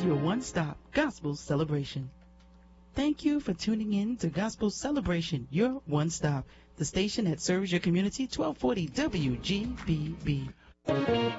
your one-stop gospel celebration. Thank you for tuning in to Gospel Celebration, your one-stop, the station that serves your community, 1240 WGBB.